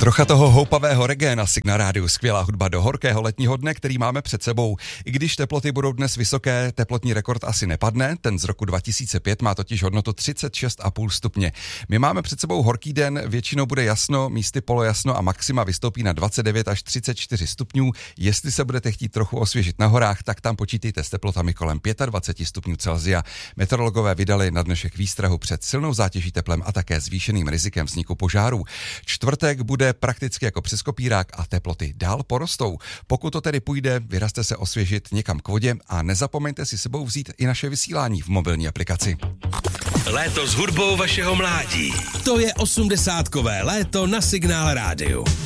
Trocha toho houpavého reggae na Signál rádiu, skvělá hudba do horkého letního dne, který máme před sebou. I když teploty budou dnes vysoké, teplotní rekord asi nepadne, ten z roku 2005 má totiž hodnotu 36,5 stupně. My máme před sebou horký den, většinou bude jasno, místy polojasno a maxima vystoupí na 29 až 34 stupňů. Jestli se budete chtít trochu osvěžit na horách, tak tam počítejte s teplotami kolem 25 stupňů Celsia. Meteorologové vydali na dnešek výstrahu před silnou zátěží teplem a také zvýšeným rizikem vzniku požárů. Čtvrtek bude prakticky jako přes kopírák a teploty dál porostou. Pokud to tedy půjde, vyrazte se osvěžit někam k vodě a nezapomeňte si sebou vzít i naše vysílání v mobilní aplikaci. Léto s hudbou vašeho mládí. To je 80kové léto na Signál rádiu.